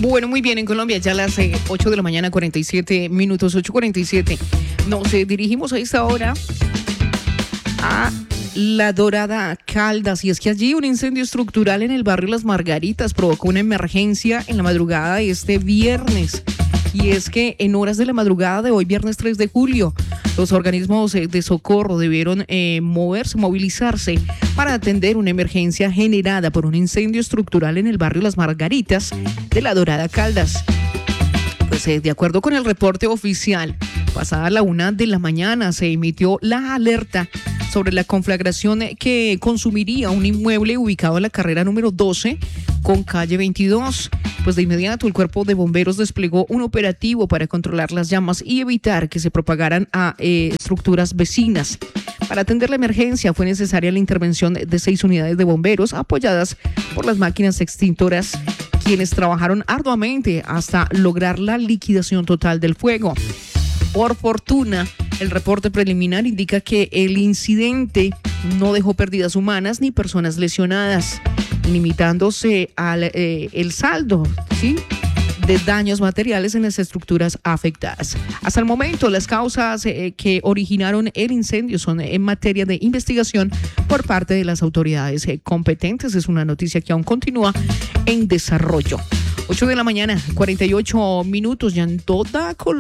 Bueno, muy bien, en Colombia ya las 8 de la mañana, 47 minutos, 8:47. Nos dirigimos a esta hora a La Dorada, Caldas, y es que allí un incendio estructural en el barrio Las Margaritas provocó una emergencia en la madrugada de este viernes. Y es que en horas de la madrugada de hoy, viernes 3 de julio, los organismos de socorro debieron movilizarse para atender una emergencia generada por un incendio estructural en el barrio Las Margaritas de La Dorada, Caldas. Pues de acuerdo con el reporte oficial, pasada la 1 de la mañana se emitió la alerta sobre la conflagración que consumiría un inmueble ubicado en la carrera número 12 con calle 22. Pues de inmediato el cuerpo de bomberos desplegó un operativo para controlar las llamas y evitar que se propagaran a estructuras vecinas. Para atender la emergencia fue necesaria la intervención de 6 unidades de bomberos apoyadas por las máquinas extintoras, quienes trabajaron arduamente hasta lograr la liquidación total del fuego. Por fortuna, el reporte preliminar indica que el incidente no dejó pérdidas humanas ni personas lesionadas, limitándose al el saldo, ¿sí?, de daños materiales en las estructuras afectadas. Hasta el momento, las causas que originaron el incendio son en materia de investigación por parte de las autoridades competentes. Es una noticia que aún continúa en desarrollo. 8 de la mañana, 48 minutos, ya en toda Colombia.